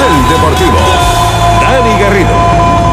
del Deportivo, Dani Garrido.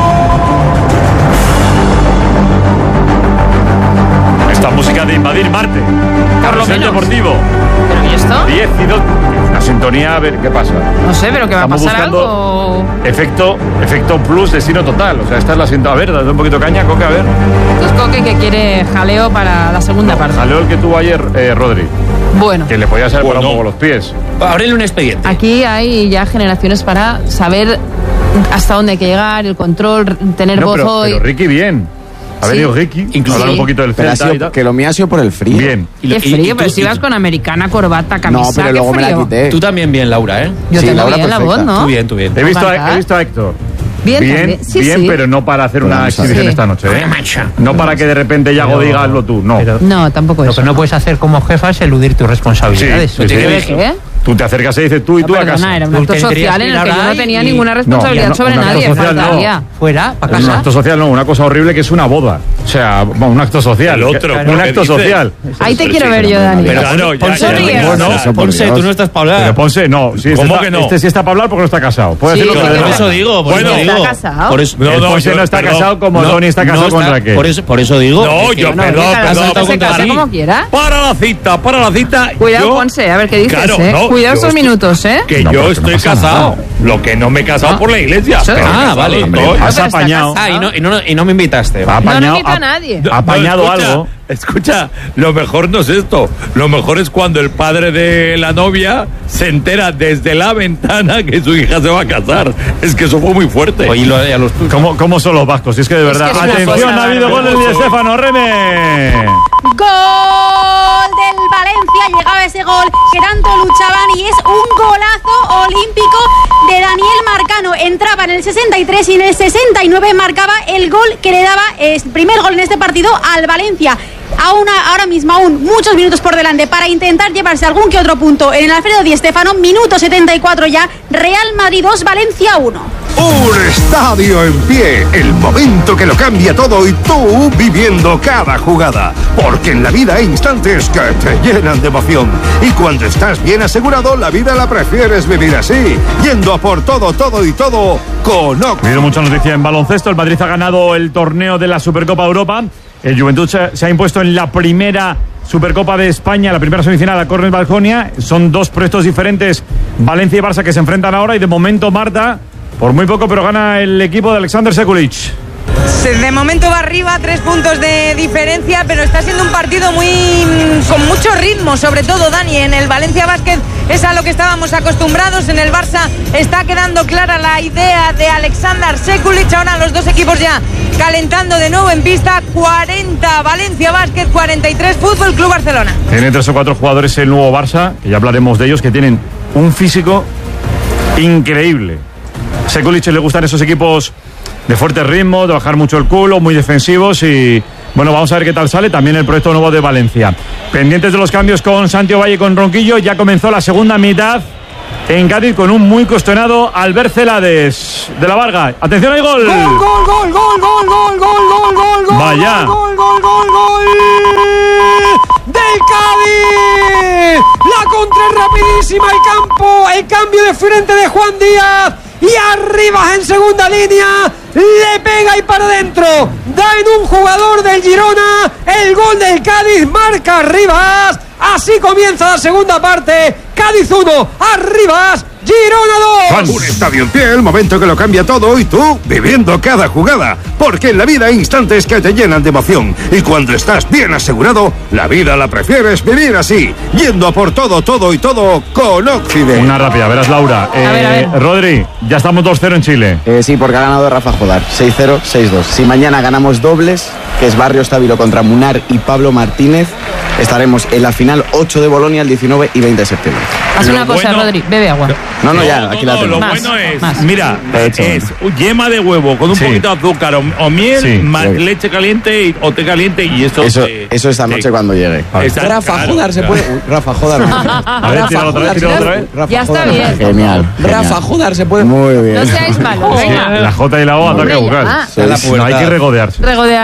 Esta música de Invadir Marte. Carrusel Deportivo. ¿Pero y esto? 10 y 2. Una sintonía, a ver qué pasa. No sé, pero que va a Estamos pasar buscando algo. Efecto plus, destino total. O sea, esta es la sintonía. A ver, dale un poquito caña, Coque, a ver. Esto es Coque que quiere jaleo para la segunda parte. Jaleo el que tuvo ayer, Rodri. Bueno, Que le podía salir por un poco los pies. Ábrele un expediente. aquí hay ya generaciones para saber hasta dónde hay que llegar, el control, tener No, voz pero hoy. Ricky bien. Ha Sí. venido Ricky, Incluso- hablar un Sí. poquito del Pero ha Celta y sido, tal. que lo mío ha sido por el frío. Bien. Qué frío, pero si vas con americana, corbata, camisa, No, pero qué luego me la frío. quité. Tú también bien, Laura, ¿eh? Yo Sí, tengo Laura, bien la voz, perfecta. ¿no? Tú bien, tú bien. He visto Marta. a Héctor. Bien, bien, también. Sí, bien, sí. pero no para hacer una vamos a ver. exhibición Sí. esta noche, ¿eh? No para que de repente Yago diga hazlo tú, no. No, tampoco Lo eso. que no puedes hacer como jefa es eludir tus responsabilidades. Sí, sí, sí. ¿Qué? Tú te acercas y dices tú y No, tú a perdona, casa. era un Tú acto tendrías social que en ir el que yo ahora no tenía y- ninguna responsabilidad No, sobre un acto nadie. social no. Faltaría. Fuera, para Un casa. acto social no, una cosa horrible que es una boda. O sea, bueno, un acto social. El otro, un ¿qué acto dices? social. Ahí te quiero ver yo, Dani. Pero Claro, ya, Ponce, ya, ya, ya. bueno, Eso, por Ponce, Dios. tú no estás para Pero hablar. Ponce, no. Sí, ¿Cómo está, que no? Este sí está para hablar porque no está casado. Puede Sí, decir lo que le claro. dé Por la eso gana. digo, por Bueno, eso ¿está digo. casado? Por eso, No, El no, Ponce yo- no está perdón. casado como no, Tony está no casado con está- Raquel. Por eso digo. No, es que yo, bueno, perdón, has perdón, saltado se contra casa mí. como quiera. Para la cita. Cuidado, yo- Ponce, a ver qué dices, Claro, ¿eh? no, Cuidado yo esos estoy- minutos, ¿eh? Que No, yo porque no estoy pasa casado. nada. Lo que no me he casado Ah. por la iglesia. Eso- pero Ah, casado vale. estoy. pero Has está apañado. casado. Y no me invitaste. Ha apañado, invita a nadie. Ha apañado No, escucha, algo. Escucha, lo mejor no es esto. Lo mejor es cuando el padre de la novia se entera desde la ventana que su hija se va a casar. Es que eso fue muy fuerte. Oye, a los ¿Cómo son los vascos? Y es que de verdad. que es una Atención, cosa ha habido gol bárbara. de Estefano Reme. Gol del Valencia, llegaba ese gol que tanto luchaban y es un golazo olímpico de Daniel Marcano. Entraba en el 63 y en el 69 marcaba el gol que le daba el primer gol en este partido al Valencia. Ahora mismo aún muchos minutos por delante para intentar llevarse algún que otro punto en el Alfredo Di Stéfano. Minuto 74 ya, Real Madrid 2, Valencia 1. Un estadio en pie, el momento que lo cambia todo y tú viviendo cada jugada. Porque en la vida hay instantes que te llenan de emoción. Y cuando estás bien asegurado, la vida la prefieres vivir así. Yendo a por todo y todo con Ha habido mucha noticia en baloncesto. El Madrid ha ganado el torneo de la Supercopa Europa. El Juventud se ha impuesto en la primera Supercopa de España, la primera semifinal a Cornell Baskonia. Son dos proyectos diferentes, Valencia y Barça, que se enfrentan ahora. Y de momento, Marta, por muy poco, pero gana el equipo de Alexander Sekulic. De momento va arriba, 3 puntos de diferencia, pero está siendo un partido con mucho ritmo, sobre todo, Dani. En el Valencia Basket es a lo que estábamos acostumbrados, en el Barça está quedando clara la idea de Alexander Sekulic. Ahora los dos equipos ya calentando de nuevo en pista. 40 Valencia Basket, 43 Fútbol Club Barcelona. Tiene 3 o 4 jugadores el nuevo Barça, que ya hablaremos de ellos, que tienen un físico increíble. A Sekulic le gustan esos equipos de fuerte ritmo, de bajar mucho el culo, muy defensivos y bueno, vamos a ver qué tal sale también el proyecto nuevo de Valencia. Pendientes de los cambios con Santiago Valle y con Ronquillo, ya comenzó la segunda mitad en Cádiz con un muy cuestionado Albert Celades de la Varga. Atención, hay gol. Gol. Vaya. Gol del Cádiz. La contra es rapidísima, el cambio de frente de Juan Díaz. Y arriba en segunda línea, le pega y para adentro, da en un jugador del Girona, el gol del Cádiz, marca Rivas. Así comienza la segunda parte. Cádiz 1, Arribas, Girona 2. un estadio en pie, el momento que lo cambia todo y tú viviendo cada jugada. Porque en la vida hay instantes que te llenan de emoción. Y cuando estás bien asegurado, la vida la prefieres vivir así. Yendo a por todo y todo con Occident. Una rápida, verás, Laura. A ver. Rodri, ya estamos 2-0 en Chile. Sí, porque ha ganado Rafa Jodar. 6-0, 6-2. Si mañana ganamos dobles, que es Barrio Estábilo contra Munar y Pablo Martínez, estaremos en la final 8 de Bolonia el 19 y 20 de septiembre. Haz Lo una cosa, bueno- Rodri, bebe agua. No, ya, aquí la tengo. Lo Más, bueno es, más. mira, De hecho. es yema de huevo con un Sí. poquito de azúcar o miel, Sí. más Sí. leche caliente o té caliente y eso. Eso esta noche cuando llegue. Exacto, Rafa claro, Jodar se claro. puede. Uy, Rafa Jodar. A ver, tíralo otra vez, tíralo otra vez. Ya está bien. Genial. Rafa Jodar se puede. Muy bien. No seáis malos, venga. La J y la O, ataque Hombre, bucal. ya. Sí, No, hay que regodearse. Regodearse, Hay sí.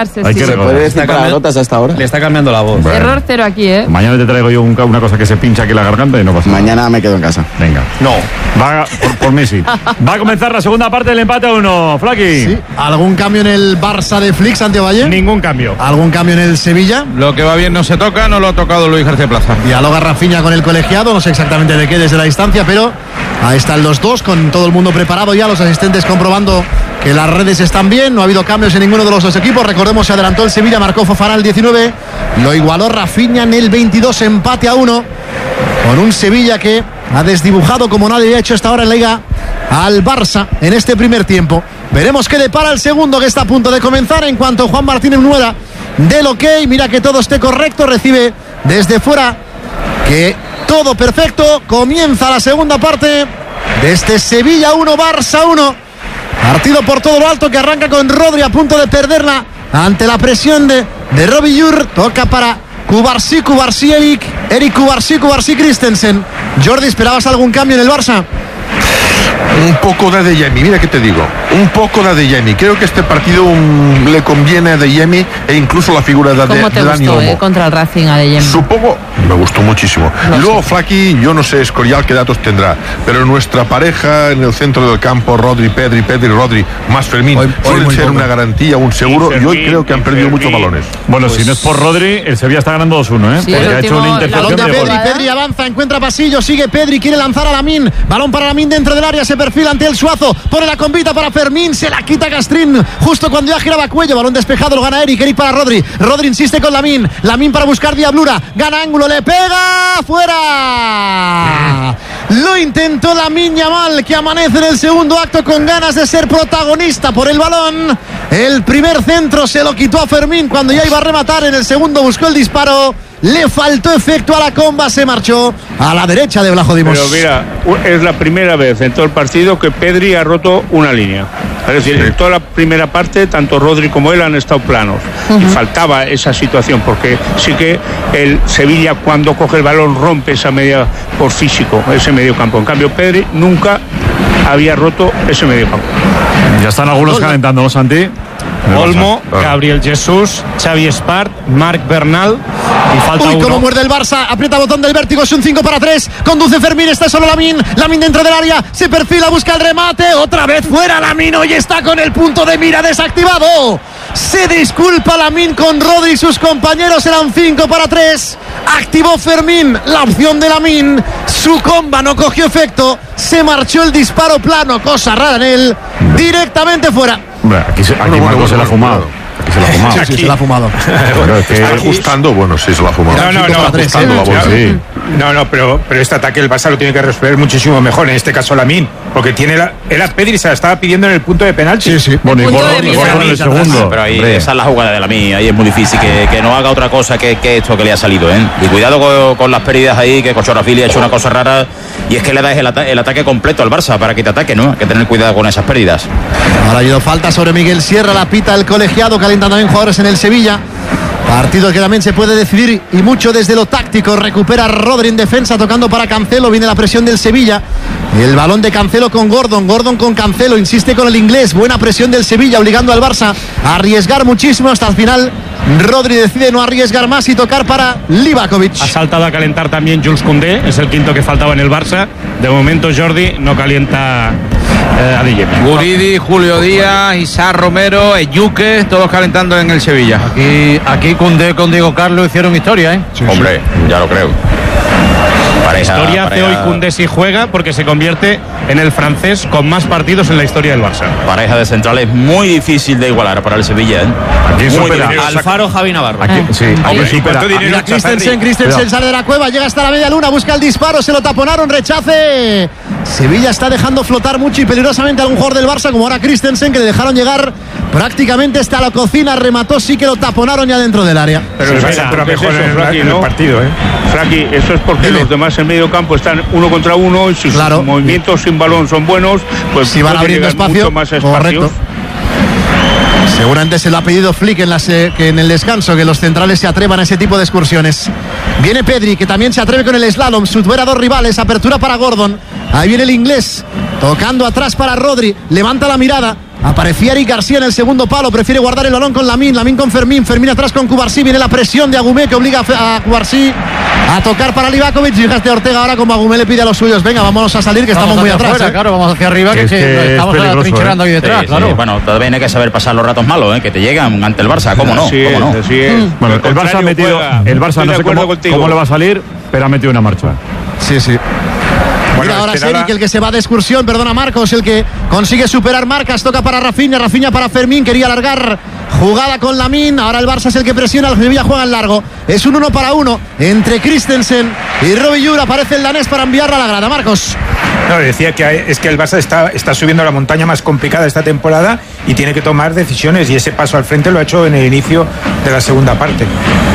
cualquier ¿Se cosa. puede decir palabrotas hasta ahora? Le está cambiando la voz. Bueno. Error cero aquí, ¿eh? Mañana te traigo yo una cosa que se pincha aquí en la garganta y no pasa nada. Mañana me quedo en casa. Venga. No. Va por Messi. Va a comenzar la segunda parte del empate a 1. Flaki. Sí. ¿Algún cambio en el Barça de Flick, Santiago Valle? Ningún cambio. ¿Algún cambio en el Sevilla? Lo que va bien no se toca, no lo ha tocado Luis García Plaza. Dialoga Rafinha con el colegiado, no sé exactamente de qué desde la distancia, pero ahí están los dos, con todo el mundo preparado ya, los asistentes comprobando que las redes están bien, no ha habido cambios en ninguno de los dos equipos. Recordemos, se adelantó el Sevilla, marcó Fofana el 19, lo igualó Rafinha en el 22, empate a 1, con un Sevilla que ha desdibujado como nadie ha hecho hasta ahora en la Liga al Barça en este primer tiempo. Veremos qué depara el segundo, que está a punto de comenzar. En cuanto Juan Martínez Nuera del ok, mira que todo esté correcto, recibe desde fuera, que todo perfecto. Comienza la segunda parte de este Sevilla 1, Barça 1. Partido por todo lo alto que arranca con Rodri a punto de perderla ante la presión de Robbie Jur. Toca para Cubarsí, Eric Cubarsí, Christensen. Jordi, ¿esperabas algún cambio en el Barça? Un poco de Adeyemi, mira que te digo, un poco de Adeyemi. Creo que este partido le conviene a Adeyemi e incluso la figura de ¿Cómo te Dani gustó Olmo. contra el Racing Adeyemi? Supongo, me gustó muchísimo. No Luego sé. Flaki, yo no sé Escorial qué datos tendrá, pero nuestra pareja en el centro del campo, Rodri, Pedri, Rodri, más Fermín, suelen ser una garantía, un seguro, y hoy creo que han perdido muchos balones. Bueno, si no es por Rodri, el Sevilla está ganando 2-1, ¿eh? Sí, Porque el ha hecho una último- intercepción Balón de de gol. Pedri, Pedri avanza, encuentra pasillo, sigue Pedri, quiere lanzar a Lamín, balón para Lamín dentro del área, se perfila ante el Suazo, pone la convita para Fermín, se la quita Castrín, justo cuando ya giraba cuello, balón despejado, lo gana Eric para Rodri, Rodri insiste con Lamín para buscar diablura, gana ángulo, le pega, fuera, lo intentó Lamín Yamal, que amanece en el segundo acto con ganas de ser protagonista por el balón, el primer centro se lo quitó a Fermín cuando ya iba a rematar, en el segundo buscó el disparo, le faltó efecto a la comba, se marchó a la derecha de Vlajo Dimos. Pero mira, es la primera vez en todo el partido que Pedri ha roto una línea. Es decir, en toda la primera parte, tanto Rodri como él han estado planos. Y faltaba esa situación, porque sí que el Sevilla, cuando coge el balón, rompe esa media por físico, ese medio campo. En cambio, Pedri nunca había roto ese medio campo. Ya están algunos calentando, ¿no, Santi? Olmo, Gabriel Jesús, Xavi Espart, Marc Bernal y falta Uy, uno. cómo muerde el Barça, aprieta botón del vértigo, es un 5-3, conduce Fermín, está solo Lamín dentro del área, se perfila, busca el remate, otra vez fuera Lamín, hoy está con el punto de mira desactivado, se disculpa Lamín con Rodri y sus compañeros, eran 5-3, activó Fermín, la opción de Lamín, su comba no cogió efecto, se marchó el disparo plano, cosa rara en él, directamente fuera. Hombre, aquí Marco se la ha fumado. Aquí se la ha fumado. Sí, se la ha fumado. Pero es que- Está ajustando, bueno, sí, se lo ha fumado. Ajustando la bolsa. Sí. No, pero este ataque el Barça lo tiene que resolver muchísimo mejor, en este caso Lamín, porque tiene era Pedri, se la estaba pidiendo en el punto de penalti. Sí. Bueno, y Punto Gordon de y mira. Gordon en el segundo. Pero ahí Hombre. esa es la jugada de la mía, ahí es muy difícil que no haga otra cosa que esto que le ha salido, ¿eh? Y cuidado con las pérdidas ahí, que Cochorafili ha hecho una cosa rara, y es que le das el ataque completo al Barça para que te ataque, ¿no? Hay que tener cuidado con esas pérdidas. Ahora ha habido falta sobre Miguel Sierra, la pita el colegiado, calientan también jugadores en el Sevilla. Partido que también se puede decidir y mucho desde lo táctico. Recupera Rodri en defensa, tocando para Cancelo, viene la presión del Sevilla. El balón de Cancelo con Gordon con Cancelo, insiste con el inglés. Buena presión del Sevilla, obligando al Barça a arriesgar muchísimo hasta el final. Rodri decide no arriesgar más y tocar para Livakovic. Ha saltado a calentar también Jules Koundé, es el quinto que faltaba en el Barça. De momento Jordi no calienta Adeyemi. Guridi, Julio Díaz, Isaac Romero, Eyuque, todos calentando en el Sevilla. Aquí Koundé con Diego Carlos hicieron historia, ¿eh? Hombre, ya lo creo. Historia hace hoy Koundé si juega, porque se convierte en el francés con más partidos en la historia del Barça. Pareja de centrales muy difícil de igualar para el Sevilla, ¿eh? Aquí Muy supera. difícil. Alfaro, Javi Navarro. Sí, Hombre, aquí ¿y supera. cuánto dinero Mira echa Christensen Pedri? sale de la cueva, llega hasta la media luna, busca el disparo, se lo taponaron, rechace. Sevilla está dejando flotar mucho y peligrosamente a un jugador del Barça, como ahora Christensen, que le dejaron llegar prácticamente hasta la cocina, remató, sí que lo taponaron ya dentro del área. Pero el Sí, Barça entró ¿qué es mejor eso, en Flaki, el no? partido, ¿eh? Flaki, eso es porque Dime. los demás en medio campo están uno contra uno y sus Claro. movimientos sin balón son buenos, pues Si van pueden abriendo llegar espacio, mucho más espacios. correcto. Seguramente se lo ha pedido Flick que en el descanso, que los centrales se atrevan a ese tipo de excursiones. Viene Pedri, que también se atreve con el slalom, supera a dos rivales, apertura para Gordon. Ahí viene el inglés, tocando atrás para Rodri, levanta la mirada, Aparecía Eric García en el segundo palo. Prefiere guardar el balón con Lamine. Lamine con Fermín. Fermín atrás con Cubarsí. Viene la presión de Agumé que obliga a Cubarsí a tocar para Livakovic. Fíjate Ortega ahora como Agumé le pide a los suyos. Venga, vámonos a salir que estamos muy atrás. Afuera, claro, vamos hacia arriba que estamos trincherando ahí detrás. Sí, claro. Sí. Bueno, también hay que saber pasar los ratos malos, que te llegan ante el Barça. ¿Cómo no? Sí, ¿Cómo no? así es. Bueno, el Barça ha metido. El Barça no sé cómo le va a salir, pero ha metido una marcha. Sí. Mira, ahora es Eric el que se va de excursión, perdona Marcos, el que consigue superar marcas, toca para Rafinha para Fermín, quería alargar jugada con Lamine, ahora el Barça es el que presiona, el Sevilla juega en largo, es un 1-1 entre Christensen y Robbie Jura, aparece el danés para enviarla a la grada, Marcos. No, decía que es que el Barça está subiendo la montaña más complicada esta temporada y tiene que tomar decisiones, y ese paso al frente lo ha hecho en el inicio de la segunda parte.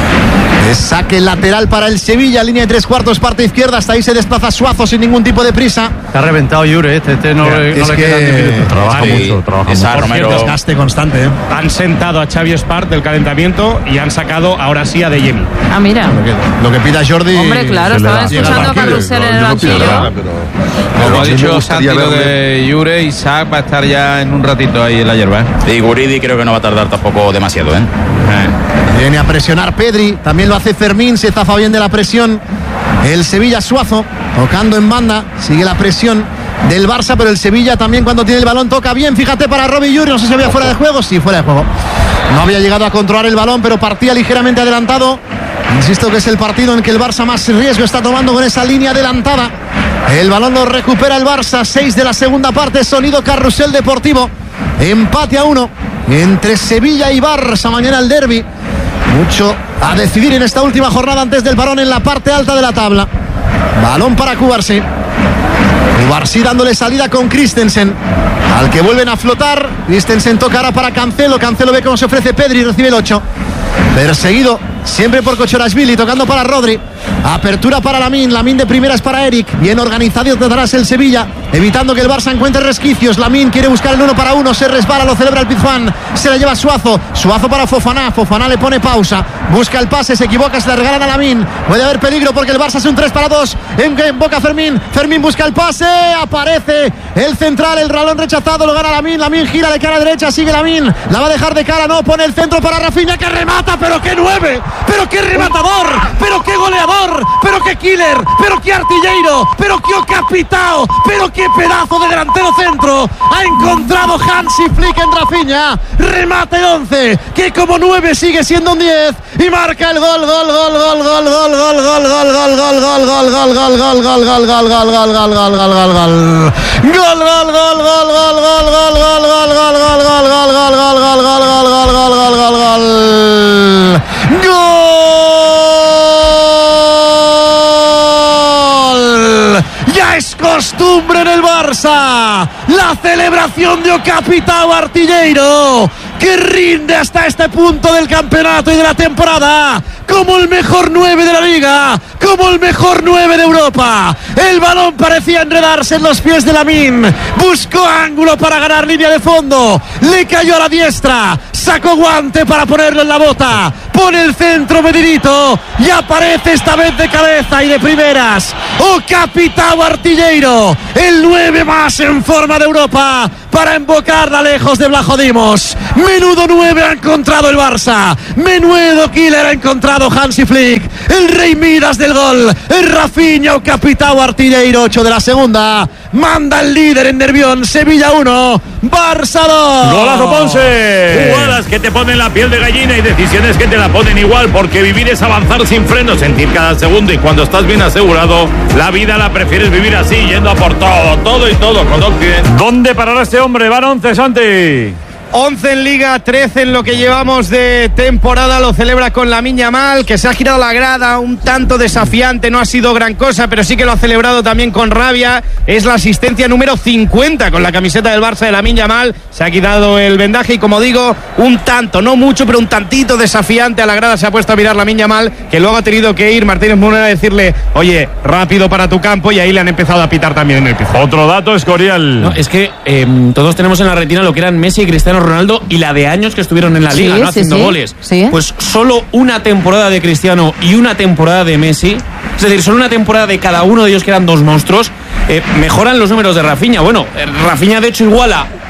Saque lateral para el Sevilla, línea de 3/4, parte izquierda, hasta ahí se desplaza Suazo sin ningún tipo de prisa. Está reventado Jure, este no le queda. Trabaja mucho. Romero. Desgaste constante. Han sentado a Xavi Espart del calentamiento y han sacado ahora sí a De Jemi. Ah, mira. Lo que pida Jordi. Hombre, claro, estaban escuchando a Carrusel en el banquillo. Como ha dicho Santi de Jure, Isaac va a estar ya en un ratito ahí en la hierba. Y Guridi creo que no va a tardar tampoco demasiado. Viene a presionar Pedri, también lo hace Fermín, se zafa bien de la presión el Sevilla. Suazo tocando en banda, sigue la presión del Barça, pero el Sevilla también cuando tiene el balón toca bien, fíjate para Robbie Jure, no sé si había fuera de juego, sí, fuera de juego, no había llegado a controlar el balón, pero partía ligeramente adelantado. Insisto que es el partido en que el Barça más riesgo está tomando con esa línea adelantada. El balón lo recupera el Barça, 6 de la segunda parte, sonido Carrusel Deportivo, empate a 1 entre Sevilla y Barça, mañana el derbi. Mucho a decidir en esta última jornada antes del parón en la parte alta de la tabla. Balón para Cubarsí. Cubarsí dándole salida con Christensen, al que vuelven a flotar. Christensen tocará para Cancelo. Cancelo ve cómo se ofrece Pedri, recibe el 8. Perseguido siempre por Kochorashvili, tocando para Rodri. Apertura para Lamine. Lamine de primeras para Eric. Bien organizado detrás el Sevilla, evitando que el Barça encuentre resquicios. Lamine quiere buscar el 1-1. Se resbala, lo celebra el Pizjuán. Se la lleva Suazo. Suazo para Fofana. Fofana le pone pausa. Busca el pase, se equivoca, se la regalan a Lamine. Puede haber peligro porque el Barça es un 3-2. En boca Fermín. Fermín busca el pase. Aparece el central. El balón rechazado. Lo gana Lamine. Lamine gira de cara derecha. Sigue Lamine. La va a dejar de cara. No, pone el centro para Rafinha, que remata. Pero qué 9. Pero qué rematador. Pero qué goleador. Pero qué killer. Pero qué artilleiro. Pero qué capitao. Pero qué pedazo de delantero centro. Ha encontrado Hansi Flick en Rafinha. Remate 11. Que como 9 sigue siendo un 10. Y marca el gol. Ya es costumbre en el Barça la celebración de Capitao Artilleiro, que rinde hasta este punto del campeonato y de la temporada como el mejor 9 de la liga, como el mejor 9 de Europa. El balón parecía enredarse en los pies de Lamine, buscó ángulo para ganar línea de fondo, le cayó a la diestra, sacó guante para ponerlo en la bota, pone el centro medidito y aparece esta vez de cabeza y de primeras. Capitao Artilleiro, el 9 más en forma de Europa, para embocarla lejos de Blajodimos. Menudo 9 ha encontrado el Barça, menudo killer ha encontrado Hansi Flick, el rey Midas del gol, el Rafinha o Capitao Artilleiro. 8 de la segunda, manda el líder en Nervión. Sevilla 1, Barça 2. ¡Golazo Ponce! Jugadas que te ponen la piel de gallina y decisiones que te la ponen igual, porque vivir es avanzar sin freno, sentir cada segundo, y cuando estás bien asegurado, la vida la prefieres vivir así, yendo a por todo y todo, con Occident. ¿Dónde parará este hombre? Van 11, Santi. 11 en Liga, 13 en lo que llevamos de temporada. Lo celebra con Lamine Yamal, que se ha girado la grada un tanto desafiante. No ha sido gran cosa, pero sí que lo ha celebrado también con rabia. Es la asistencia número 50 con la camiseta del Barça de Lamine Yamal. Se ha quitado el vendaje y, como digo, un tanto, no mucho, pero un tantito desafiante a la grada se ha puesto a mirar Lamine Yamal, que luego ha tenido que ir Martínez Munera a decirle: oye, rápido para tu campo, y ahí le han empezado a pitar también en el piso. Otro dato, Escorial. No, es que todos tenemos en la retina lo que eran Messi y Cristiano Ronaldo y la de años que estuvieron en la liga, ¿no? Haciendo goles. Sí. Pues solo una temporada de Cristiano y una temporada de Messi, es decir, solo una temporada de cada uno de ellos, que eran dos monstruos, mejoran los números de Rafinha. Bueno, Rafinha de hecho iguala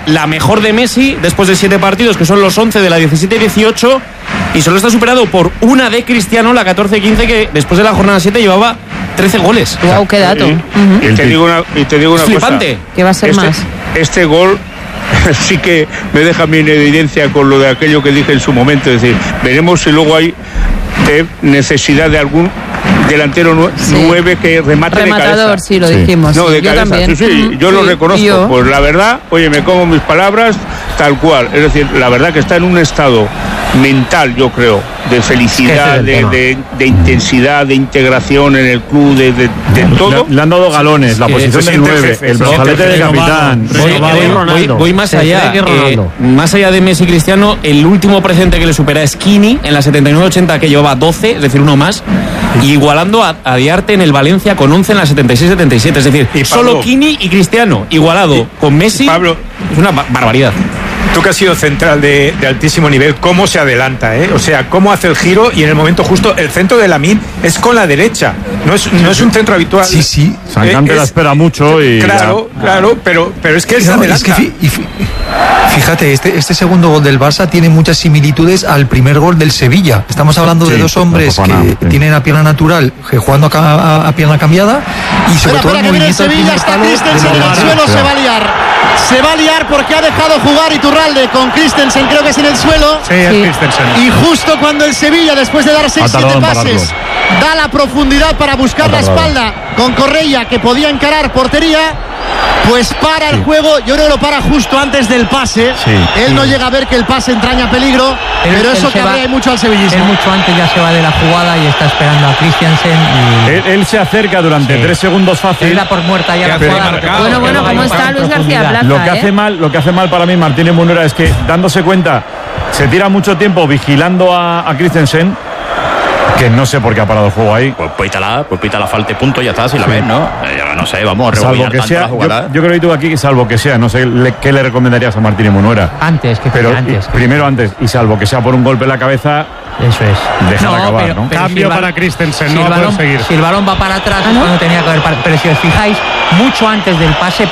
la mejor de Messi después de 7 partidos, que son los 11 de la 17-18, y solo está superado por una de Cristiano, la 14-15, que después de la jornada 7 llevaba 13 goles. Wow, qué dato. Y te digo una flipante. cosa. ¿Qué va a ser más? Este gol sí que me deja a mí en evidencia con lo de aquello que dije en su momento. Es decir, veremos si luego hay necesidad de algún delantero 9 que remate rematador, de cabeza. sí, lo dijimos. No, de yo cabeza. también. Sí, yo lo reconozco. Yo. Pues la verdad, oye, me como mis palabras tal cual. Es decir, la verdad que está en un estado mental, yo creo, de felicidad, de intensidad, de integración en el club, de todo. Le han dado galones, la posición del 9, el brazalete de capitán. Voy más allá. Más allá de Messi y Cristiano, el último presente que le supera es Kini en la 79-80, que llevaba 12, es decir, uno más, y igualando a Diarte en el Valencia con 11 en la 76-77. Es decir, solo Kini y Cristiano igualado con Messi. Pablo, es una barbaridad. Tú que has sido central de altísimo nivel, ¿cómo se adelanta? O sea, ¿cómo hace el giro? Y en el momento justo, el centro de Lamine es con la derecha. No es un centro habitual. Sí. Sancante la espera mucho y... Claro, pero es que él se adelanta. Fíjate, este segundo gol del Barça tiene muchas similitudes al primer gol del Sevilla. Estamos hablando de dos hombres que tienen a pierna natural, jugando a pierna cambiada, y sobre todo el movimiento del Sevilla. Está Christensen en el suelo, se va a liar. Se va a liar porque ha dejado jugar Iturralde con Christensen, creo que es en el suelo. Sí, es Christensen. Y justo cuando el Sevilla, después de dar 6-7 pases, da la profundidad para buscar la espalda con Correia, que podía encarar portería, pues para el juego. Yo creo que lo para justo antes del pase. Él no llega a ver que el pase entraña peligro, pero eso cabrea mucho al sevillismo. Él mucho antes ya se va de la jugada y está esperando a Christensen. Él se acerca durante 3 segundos fácil. Él da por muerta ya la jugada. Bueno, ¿cómo está Luis García Plaza? Lo que hace mal para mí Martínez Munera es que, dándose cuenta, se tira mucho tiempo vigilando a Christensen, que no sé por qué ha parado el juego ahí. Pues pita la falta y punto, ya está, si la ves, ¿no? No sé, vamos a rebobinar tanto la jugada. Yo creo que tú aquí, salvo que sea, no sé qué le recomendarías a Martínez Munera. Antes. Primero antes, y salvo que sea por un golpe en la cabeza. Eso es. Dejar acabar, ¿no? Cambio para Christensen, no va a seguir. Si el balón va para atrás, no tenía que haber parado. Pero si os fijáis, mucho antes del pase,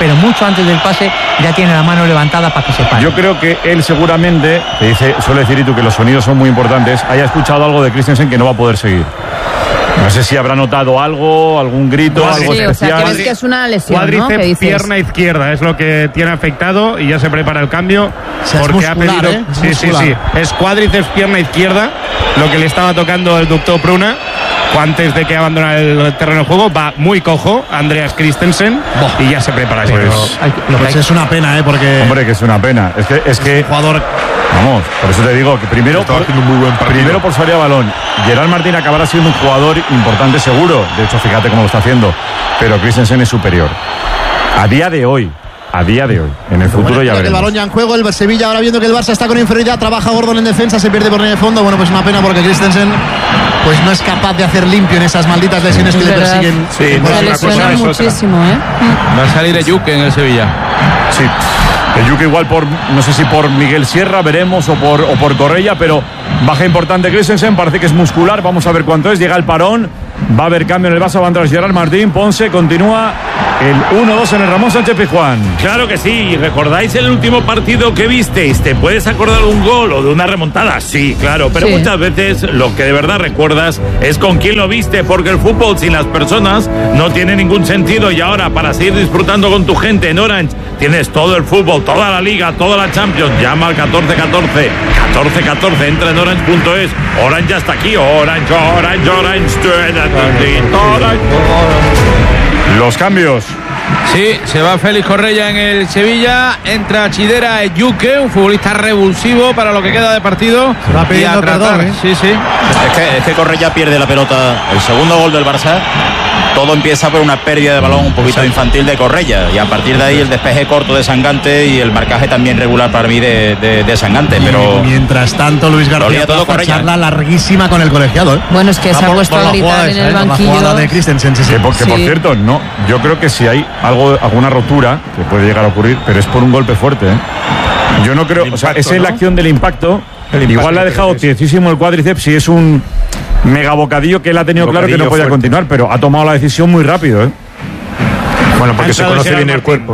ya tiene la mano levantada para que se pare. Yo creo que él seguramente, suele decir Itu que los sonidos son muy importantes, haya escuchado algo de Christensen que no va a poder seguir. No sé si habrá notado algo, algún grito, algo especial. O sea, que ves que es una lesión, cuádriceps, ¿no? pierna izquierda es lo que tiene afectado y ya se prepara el cambio porque ha pedido. Sí. Es cuádriceps, pierna izquierda, lo que le estaba tocando el doctor Pruna antes de que abandonara el terreno de juego. Va muy cojo Andreas Christensen y ya se prepara. Pues es una pena, porque... Hombre, que es una pena. Es que jugador... Vamos, por eso te digo que primero por salida de balón, Gerard Martín acabará siendo un jugador importante seguro. De hecho, fíjate cómo lo está haciendo. Pero Christensen es superior. A día de hoy. En el futuro ya veremos. El balón ya en juego, el Sevilla ahora viendo que el Barça está con inferioridad, trabaja Gordon en defensa, se pierde por línea de fondo. Bueno, pues una pena porque Christensen pues no es capaz de hacer limpio en esas malditas lesiones que le persiguen. Se lesiona muchísimo, Va a salir Eyuke en el Sevilla. Sí. Eyuke igual no sé si por Miguel Sierra, veremos, o por Correia, pero baja importante Christensen, parece que es muscular, vamos a ver cuánto es, llega el parón, va a haber cambio en el Barça, va a entrar Gerard Martín, Ponce, continúa el 1-2 en el Ramón Sánchez Pizjuán. Claro que sí, ¿recordáis el último partido que visteis? ¿Te puedes acordar de un gol o de una remontada? Sí, claro, pero muchas veces lo que de verdad recuerdas es con quién lo viste, porque el fútbol sin las personas no tiene ningún sentido. Y ahora, para seguir disfrutando con tu gente en Orange, tienes todo el fútbol, toda la Liga, toda la Champions. Llama al 1414, entra en orange.es. Orange ya está aquí, Orange. Los cambios. Sí, se va Félix Correia en el Sevilla, entra Chidera Eyuke, un futbolista revulsivo para lo que queda de partido. Se va pidiendo perdón, Sí. Es que Correia pierde la pelota. El segundo gol del Barça, todo empieza por una pérdida de balón un poquito infantil de Correia, y a partir de ahí el despeje corto de Sangante y el marcaje también regular para mí de Sangante. Pero mientras tanto Luis García todo una charla larguísima con el colegiado. Bueno, es que se ha puesto a gritar en el banquillo. La jugada de Christensen, que por cierto, no, yo creo que si hay alguna rotura que puede llegar a ocurrir, pero es por un golpe fuerte. Yo no creo, esa es la acción del impacto. Igual le ha dejado tiesísimo el cuádriceps y es un mega bocadillo que él ha tenido claro que no podía continuar, pero ha tomado la decisión muy rápido. Bueno, porque se conoce bien el cuerpo.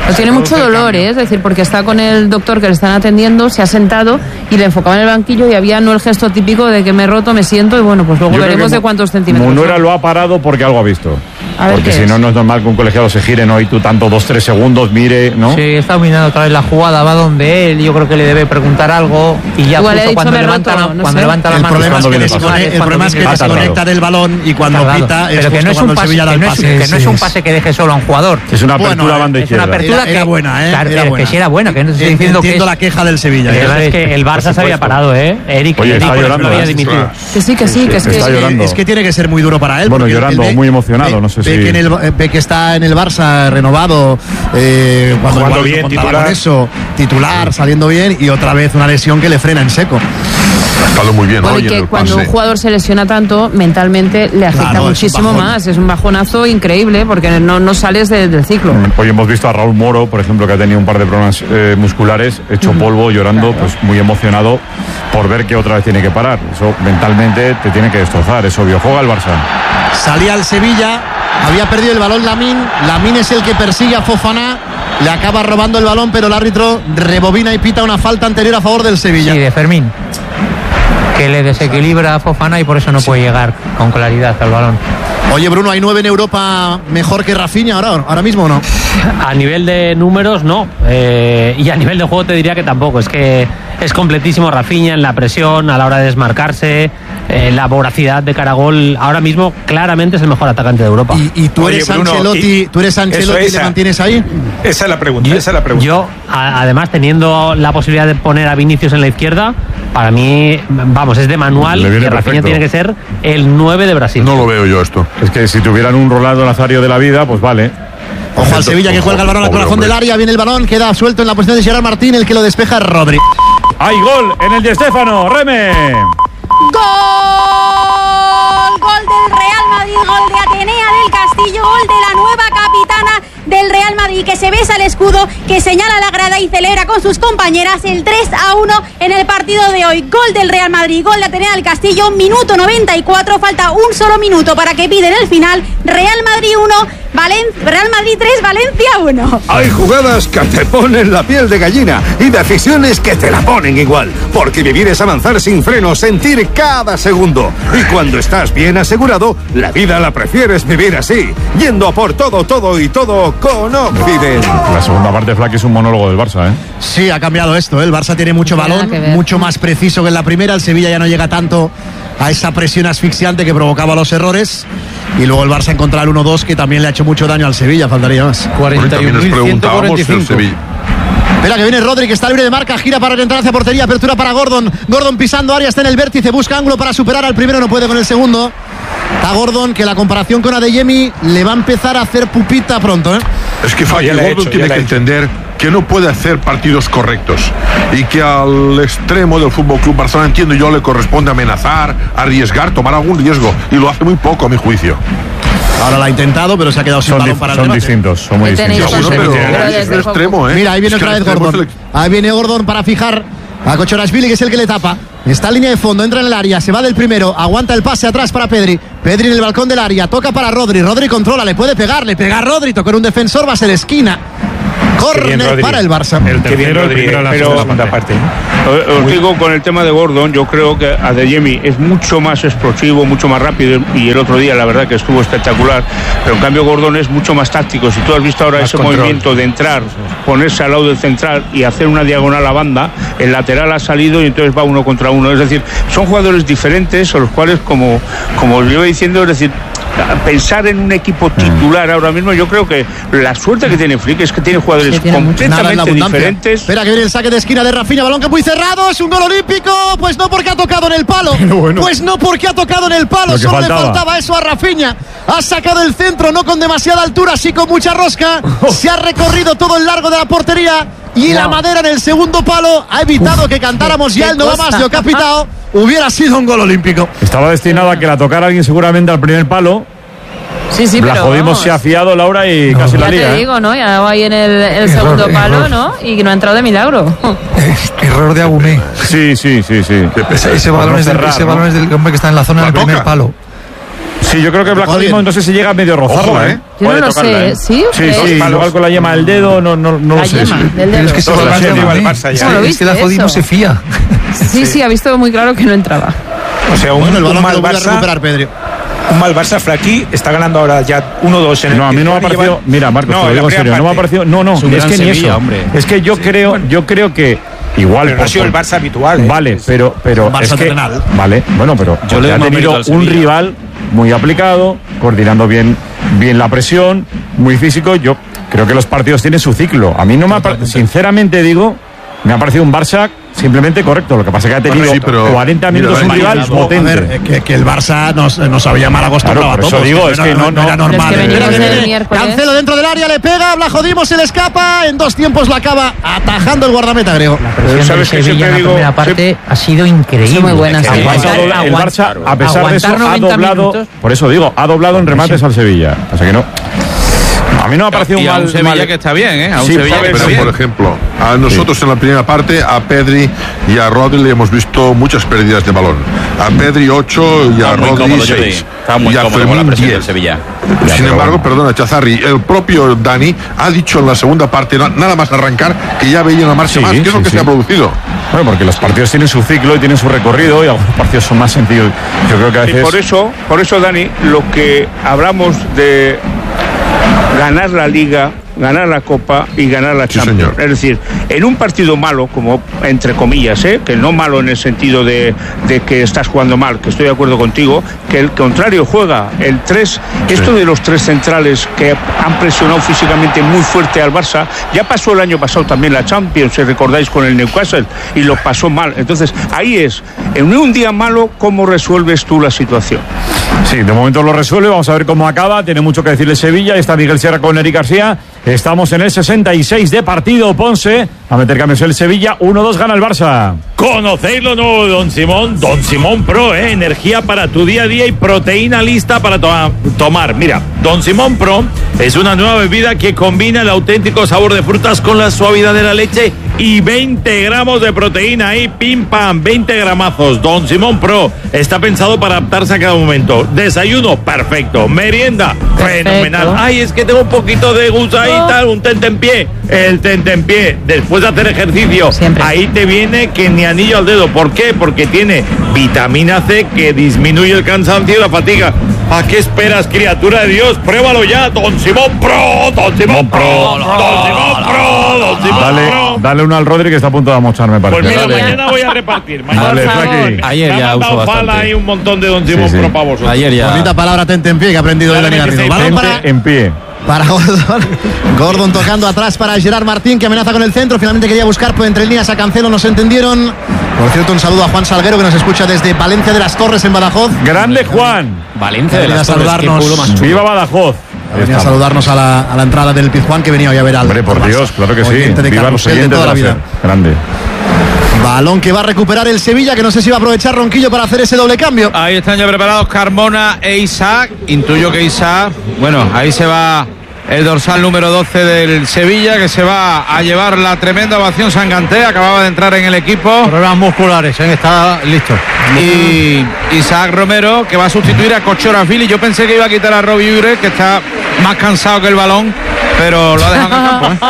Tiene mucho dolor, es decir, porque está con el doctor que le están atendiendo, se ha sentado y le enfocaba en el banquillo y había no el gesto típico de que me he roto, me siento y bueno, pues luego veremos de cuántos centímetros. Munera lo ha parado porque algo ha visto. Porque si no, no es normal que un colegiado se gire, ¿no? Y tú tanto 2-3 segundos, mire, ¿no? Sí, está mirando otra vez la jugada, va donde él, yo creo que le debe preguntar algo y ya justo cuando levanta la mano. El problema es que desconecta del balón y cuando pita es que no es un pase, que no es un pase que deje solo a un jugador. Es una apertura banda izquierda. Es una apertura era buena, claro, que sí era buena, que no estoy diciendo que entiendo la queja del Sevilla. Es que el Barça se había parado, Eric, Oye, está llorando, había dimitido. Que sí, es que tiene que ser muy duro para él. Bueno, llorando, muy emocionado, no sé si ve que está en el Barça renovado, jugando bien, titular, saliendo bien, y otra vez una lesión que le frena en seco. Ha estado muy bien, bueno, y que cuando un jugador se lesiona tanto, mentalmente le afecta muchísimo más. Es un bajonazo increíble porque no sales del ciclo. Hoy hemos visto a Raúl Moro, por ejemplo, que ha tenido un par de problemas musculares, hecho polvo, llorando, pues muy emocionado por ver que otra vez tiene que parar. Eso mentalmente te tiene que destrozar, es obvio. Juega el Barça. Salía el Sevilla, había perdido el balón Lamine es el que persigue a Fofana, le acaba robando el balón, pero el árbitro rebobina y pita una falta anterior a favor del Sevilla. Sí, de Fermín, que le desequilibra a Fofana y por eso no puede llegar con claridad al balón. Oye, Bruno, ¿hay 9 en Europa mejor que Rafinha ahora mismo o no? A nivel de números, no. Y a nivel de juego te diría que tampoco. Es que es completísimo Rafinha en la presión, a la hora de desmarcarse, la voracidad de cara a gol. Ahora mismo, claramente es el mejor atacante de Europa. ¿Y tú eres Ancelotti, y le mantienes ahí? Esa es la pregunta, Yo, además, teniendo la posibilidad de poner a Vinicius en la izquierda, para mí, vamos, es de manual que Rafinha tiene que ser el 9 de Brasil. No lo veo yo esto. Es que si tuvieran un Rolando Nazario de la vida, pues vale. Ojo al Sevilla que juega el balón al corazón del área, viene el balón, queda suelto en la posición de Gerard Martín, el que lo despeja es Rodri. ¡Hay gol en el Di Stéfano! ¡Reme! ¡Gol! Gol del Real Madrid, gol de Atenea del Castillo, gol de la nueva capitana del Real Madrid, que se besa el escudo, que señala la grada y celebra con sus compañeras el 3-1 en el partido de hoy. Gol del Real Madrid, gol de Atenea del Castillo, minuto 94, falta un solo minuto para que piden el final. Real Madrid 1, Real Madrid 3, Valencia 1. Hay jugadas que te ponen la piel de gallina y decisiones que te la ponen igual, porque vivir es avanzar sin freno, sentir cada segundo. Y cuando estás bien asegurado, la vida la prefieres vivir así, yendo a por todo y todo con Occident. La segunda parte, Flack, es un monólogo del Barça, ¿eh? Sí, ha cambiado esto, El Barça tiene mucho balón, mucho más preciso que en la primera. El Sevilla ya no llega tanto a esa presión asfixiante que provocaba los errores. Y luego el Barça encontrará el 1-2, que también le ha hecho mucho daño al Sevilla, faltaría más. 41.145. Espera que viene Rodri, que está libre de marca, gira para entrar hacia portería, apertura para Gordon pisando área, está en el vértice, busca ángulo para superar al primero, no puede con el segundo. Está Gordon, que la comparación con Adeyemi le va a empezar a hacer pupita pronto, Es que Gordon tiene que entender que no puede hacer partidos correctos y que al extremo del FC Barcelona, entiendo yo, le corresponde amenazar, arriesgar, tomar algún riesgo, y lo hace muy poco a mi juicio. Ahora la ha intentado, pero se ha quedado sin balón para el remate. Son muy distintos. Es el extremo, Mira, ahí viene otra vez Gordon. Ahí viene Gordon para fijar a Kochorashvili, que es el que le tapa. Está en línea de fondo, entra en el área, se va del primero, aguanta el pase atrás para Pedri. Pedri en el balcón del área, toca para Rodri. Rodri controla, le puede pegar, le pega a Rodri, toca en un defensor, va a ser esquina. Córner para el Barça. El tercero, la segunda parte. Os digo, con el tema de Gordon, yo creo que Adeyemi es mucho más explosivo, mucho más rápido, y el otro día la verdad que estuvo espectacular, pero en cambio Gordon es mucho más táctico. Si tú has visto ahora ese movimiento de entrar, ponerse al lado del central y hacer una diagonal a banda, el lateral ha salido y entonces va 1 contra 1. Es decir, son jugadores diferentes, a los cuales, como os iba diciendo, es decir, pensar en un equipo titular ahora mismo, yo creo que la suerte que tiene Flick es que tiene jugadores completamente diferentes. Espera que viene el saque de esquina de Rafinha, balón que muy cerrado, es un gol olímpico, pues no porque ha tocado en el palo, solo le faltaba eso a Rafinha. Ha sacado el centro, no con demasiada altura, sí con mucha rosca, se ha recorrido todo el largo de la portería y la madera en el segundo palo ha evitado que cantáramos ya el no va más, lo que ha pitado. Hubiera sido un gol olímpico. Estaba destinado a que la tocara alguien seguramente al primer palo. Sí, la pero jodimos, se ha fiado Laura y casi la lía. Ya te digo, ¿no? Ya va ahí en el segundo palo, ¿no? Y no ha entrado de milagro. Error de Agumé. Sí. Ese balón es del hombre que está en la zona del primer palo. Sí, yo creo que el blanco no sé si llega a medio rozarla, ¿eh? Yo no lo sé, ¿sí? Sí, igual con la yema del dedo, no lo sé. La yema del dedo. Es que se va al Barça ya. Es que la Jodi no se fía. Sí, ha visto muy claro que no entraba. O sea, el balón mal que lo vuelve a Barça, recuperar Pedri. un mal Barça. Flaquí está ganando ahora ya 1-2 en el. No, a mí no me ha parecido. Mira, Marcos, te lo digo en serio, no me ha parecido. No, es que ni eso. Es que yo creo que. Igual, pero no ha sido el Barça habitual. Vale, pero Barça es que, terrenal. Vale, bueno, pero yo le ha tenido un rival muy aplicado, coordinando bien la presión, muy físico. Yo creo que los partidos tienen su ciclo. A mí no me ha sinceramente digo, me ha parecido un Barça simplemente correcto. Lo que pasa es que ha tenido 40 minutos un rival potente. A ver, que el Barça nos había mal acostumbrado a todos. Eso digo, es que no era normal. Es Cancelo dentro del área, le pega, Blajodimos se le escapa, en 2 tiempos la acaba atajando el guardameta griego. La presión del Sevilla en la primera parte ha sido increíble. Muy buena. El Barça, a pesar de eso, ha doblado. Por eso digo, ha doblado en remates al Sevilla. O sea que no. A mí no me ha parecido un mal. Sevilla que está bien, ¿eh? A un sí, Sevilla que está bien. Por ejemplo, a nosotros en la primera parte, a Pedri y a Rodri le hemos visto muchas pérdidas de balón. A Pedri 8 y a Rodri 6. Y a Fermín 10. Sevilla. Sin embargo, perdona, Chazarri, el propio Dani ha dicho en la segunda parte, nada más arrancar, que ya veía una marcha más. ¿Qué es lo que se ha producido? Bueno, porque los partidos tienen su ciclo y tienen su recorrido y algunos partidos son más sencillos. Yo creo que a veces... Y por eso, Dani, lo que hablamos de ganar la Liga, ganar la Copa y ganar la Champions. Señor. Es decir, en un partido malo, como entre comillas, que no malo en el sentido de que estás jugando mal, que estoy de acuerdo contigo, que el contrario juega el 3, esto de los 3 centrales que han presionado físicamente muy fuerte al Barça, ya pasó el año pasado también la Champions, si recordáis, con el Newcastle, y lo pasó mal. Entonces, ahí es, en un día malo, ¿cómo resuelves tú la situación? Sí, de momento lo resuelve, vamos a ver cómo acaba, tiene mucho que decirle Sevilla, está Miguel Sierra con Eric García, estamos en el 66 de partido, Ponce, a meter cambios el Sevilla, 1-2 gana el Barça. ¿Conocéis lo nuevo de Don Simón? Don Simón Pro, energía para tu día a día y proteína lista para tomar. Mira, Don Simón Pro es una nueva bebida que combina el auténtico sabor de frutas con la suavidad de la leche y 20 gramos de proteína ahí, pim pam, 20 gramazos. Don Simón Pro está pensado para adaptarse a cada momento. Desayuno, perfecto. Merienda, fenomenal. Ay, es que tengo un poquito de gusto ahí, tal, un tentempié. El tentempié, después de hacer ejercicio, ahí te viene que ni anillo al dedo. ¿Por qué? Porque tiene vitamina C que disminuye el cansancio y la fatiga. ¿A qué esperas, criatura de Dios? Pruébalo ya, Don Simón Pro, Don Simón Pro, Don Simón Pro, Don Simón Pro. Dale uno al Rodri que está a punto de amochar, me parece. Pues mira, mañana voy a repartir. Ayer ya usó bastante. Hay un montón de Don Simón Pro para vosotros. Ayer ya. Bonita palabra tente en pie que ha aprendido de Dani Garrido. Balón en pie. Para Gordon. Gordon tocando atrás para Gerard Martín, que amenaza con el centro. Finalmente quería buscar por entre líneas a Cancelo, no se entendieron. Por cierto, un saludo a Juan Salguero, que nos escucha desde Valencia de las Torres, en Badajoz. Grande Juan. Valencia de las Torres, qué pueblo más chulo. Viva Badajoz. Venía a saludarnos a la entrada del Pizjuán, que venía hoy a ver al... Hombre, por Dios, claro que sí. Viva los oyentes de toda la vida. Grande. Balón que va a recuperar el Sevilla, que no sé si va a aprovechar Ronquillo para hacer ese doble cambio. Ahí están ya preparados Carmona e Isaac. Intuyo que Isaac, bueno, ahí se va el dorsal número 12 del Sevilla, que se va a llevar la tremenda ovación. Sanganté acababa de entrar en el equipo. Problemas musculares, está listo. Y Isaac Romero, que va a sustituir a Kochorafili. Yo pensé que iba a quitar a Robbie Ure, que está más cansado que el balón, pero lo ha dejado en el campo,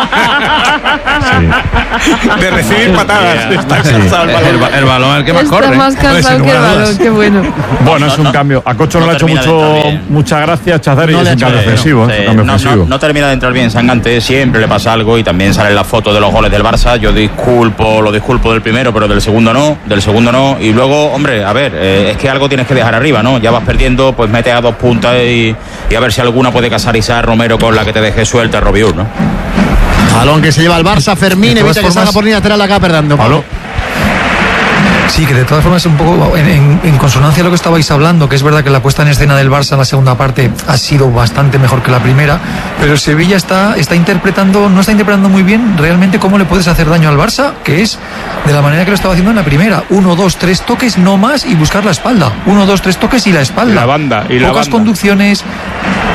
Sí. De recibir patadas. Está cansado el balón es el que más corre. Está más cansado que el balón, qué bueno. Bueno, es un cambio. A Cocho no le ha hecho muchas gracias, Chazar, y es un cambio ofensivo. No termina de entrar bien Sanganté, siempre le pasa algo y también sale la foto de los goles del Barça. Yo lo disculpo del primero, pero del segundo no. Y luego, hombre, a ver, es que algo tienes que dejar arriba, ¿no? Ya vas perdiendo, pues mete a 2 puntas y a ver si alguna puede casar Isaac Romero con la que te deje suelta Robiur, ¿no? Balón que se lleva el Barça, Fermín, evita que salga por línea lateral, acá perdiendo. Sí, que de todas formas es un poco en consonancia a lo que estabais hablando, que es verdad que la puesta en escena del Barça en la segunda parte ha sido bastante mejor que la primera, pero el Sevilla no está interpretando muy bien realmente cómo le puedes hacer daño al Barça, que es de la manera que lo estaba haciendo en la primera. 1, 2, 3 toques, no más, y buscar la espalda. 1, 2, 3 toques y la espalda. La banda. Pocas conducciones,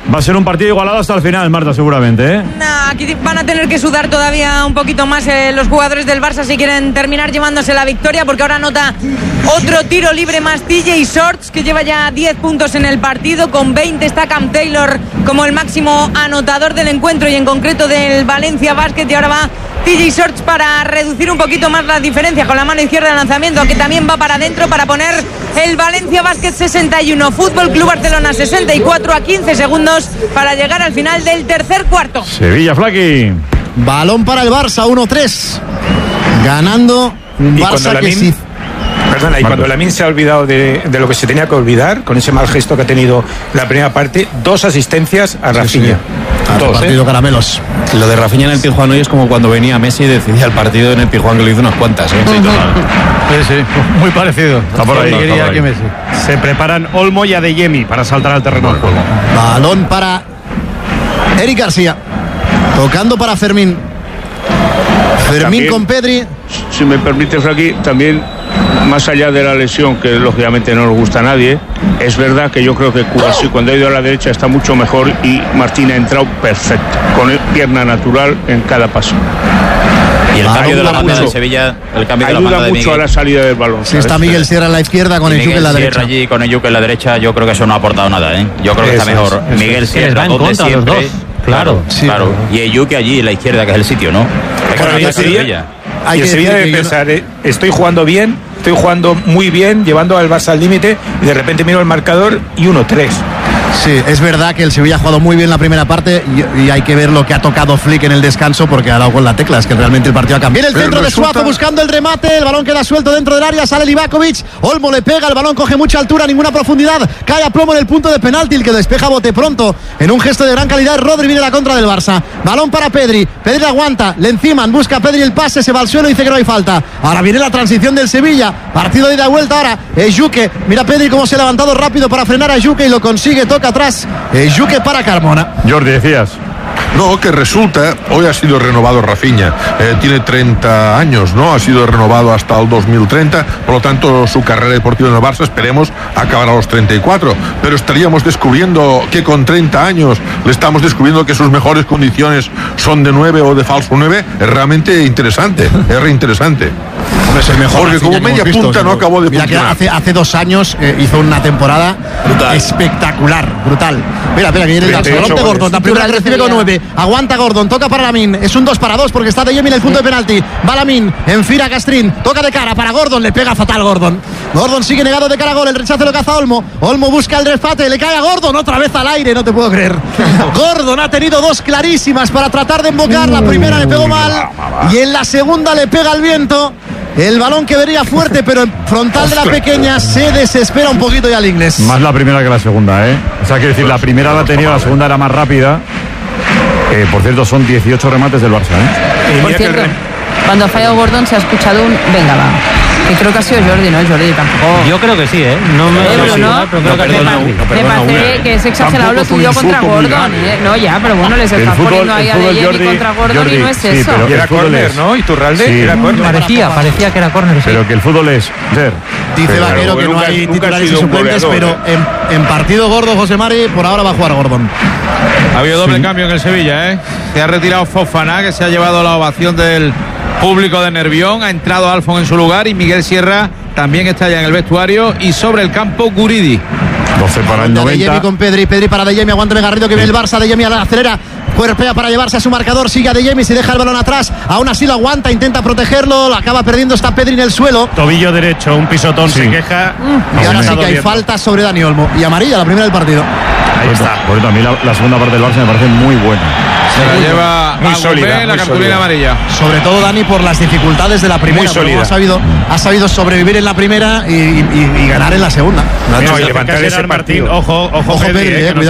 Va a ser un partido igualado hasta el final, Marta, seguramente, ¿eh? Aquí van a tener que sudar todavía un poquito más los jugadores del Barça si quieren terminar llevándose la victoria, porque ahora anota otro tiro libre más TJ Shorts, que lleva ya 10 puntos en el partido. Con 20 está Cam Taylor como el máximo anotador del encuentro y en concreto del Valencia Basket, y ahora va TJ Shorts para reducir un poquito más la diferencia con la mano izquierda de lanzamiento, que también va para adentro para poner el Valencia Basket 61, Fútbol Club Barcelona 64, a 15 segundos para llegar al final del tercer cuarto. Sevilla, Flaqui. Balón para el Barça, 1-3. Ganando un Barça que sí. Perdona, y cuando Lamine se ha olvidado de lo que se tenía que olvidar, con ese mal gesto que ha tenido la primera parte, 2 asistencias a Rafinha. Dos, partido caramelos. Lo de Rafinha en el Pizjuán hoy es como cuando venía Messi y decidía el partido en el Pizjuán, que lo hizo unas cuantas, ¿eh? Sí, muy parecido. Está por ahí. Se preparan Olmo y Adeyemi para saltar al terreno de juego. Balón para Eric García. Tocando para Fermín. Fermín También, con Pedri. Si me permite, Flaqui, también, más allá de la lesión, que lógicamente no le gusta a nadie, es verdad que yo creo que Kouassi, cuando ha ido a la derecha, está mucho mejor, y Martín ha entrado perfecto, con pierna natural en cada paso. Y el cambio de la banda de Sevilla, el cambio de la banda de Miguel. Ayuda mucho a la salida del balón. Sí, está Miguel Sierra en la izquierda con Eyuke en la derecha. Allí con Eyuke en la derecha, yo creo que eso no ha aportado nada, ¿eh? Yo creo que está mejor Miguel Sierra, donde siempre. Claro. Y Eyuke allí en la izquierda, que es el sitio, ¿no? Y el Sevilla debe pensar, estoy jugando bien, estoy jugando muy bien, llevando al Barça al límite, y de repente miro el marcador y 1-3. Sí, es verdad que el Sevilla ha jugado muy bien la primera parte y hay que ver lo que ha tocado Flick en el descanso, porque ha dado con la tecla, es que realmente el partido ha cambiado. Viene el centro de Suazo buscando el remate, el balón queda suelto dentro del área, sale Livakovic, Olmo le pega, el balón coge mucha altura, ninguna profundidad, cae a plomo en el punto de penalti, el que despeja bote pronto en un gesto de gran calidad. Rodri, viene la contra del Barça, balón para Pedri, Pedri aguanta, le enciman, busca Pedri el pase, se va al suelo y dice que no hay falta. Ahora viene la transición del Sevilla, partido de ida y vuelta ahora, Eyuke, mira Pedri cómo se ha levantado rápido para frenar a Eyuke y lo consigue, toca atrás, Eyuke para Carmona. Jordi, decías. No, que resulta, hoy ha sido renovado Rafinha, tiene 30 años, ¿no? Ha sido renovado hasta el 2030, por lo tanto su carrera deportiva en el Barça esperemos acabar a los 34, pero estaríamos descubriendo que con 30 años le estamos descubriendo que sus mejores condiciones son de 9 o de falso 9, es realmente interesante, es reinteresante. Es el mejor porque Rafinha como media visto, punta no acabó de mira funcionar. que hace 2 años hizo una temporada espectacular, brutal. Mira, que viene el balón de Gordon, la primera que recibe con 9, aguanta Gordon, toca para Lamine, es un 2 para 2 porque está Deyemi en el punto de penalti, va Lamine, enfila Castrín, toca de cara para Gordon, le pega fatal Gordon sigue negado de cara a gol, el rechazo lo caza Olmo busca el resfate, le cae a Gordon otra vez al aire, no te puedo creer. Gordon ha tenido 2 clarísimas para tratar de embocar, la primera le pegó mal y en la segunda le pega el viento. El balón que vería fuerte, pero en frontal de la pequeña se desespera un poquito ya el inglés. Más la primera que la segunda, ¿eh? O sea, quiero decir, la primera la ha tenido, la segunda era más rápida. Por cierto, son 18 remates del Barça, ¿eh? Por cierto, cuando ha fallado Gordon se ha escuchado un venga, va. Que creo que ha sido Jordi, ¿no? Jordi tampoco. Yo creo que sí, ¿eh? No me parece que es exagerado lo suyo contra Gordon. No, ya, pero bueno, les está poniendo ahí a Deyemi contra Gordon y no es eso. Y era córner, ¿no? Y Turralde era córner. Parecía que era córner, sí. Pero que el fútbol es... Dice Vaquero que no hay titulares y suplentes, pero en partido gordo, José Mari, por ahora va a jugar Gordon. Ha habido doble cambio en el Sevilla, ¿eh? Se ha retirado Fofana, que se ha llevado la ovación del público de Nervión, ha entrado Alfon en su lugar y Miguel Sierra también está ya en el vestuario, y sobre el campo Guridi. 12 para el 90. Deyemi con Pedri para Deyemi, aguántame Garrido que viene el Barça, Deyemi acelera, cuerpea para llevarse a su marcador, sigue a Deyemi, se deja el balón atrás, aún así lo aguanta, intenta protegerlo, lo acaba perdiendo, está Pedri en el suelo. Tobillo derecho, un pisotón, se queja. Y ahora sí que hay falta sobre Dani Olmo, y amarilla la primera del partido. Ahí está. Por eso a mí la segunda parte del Barça me parece muy buena. Se la lleva muy sólida, la cartulina amarilla. Sobre todo Dani por las dificultades de la primera, ha sabido sobrevivir en la primera y ganar en la segunda. Y levantar ese partido. Ojo, Pedri,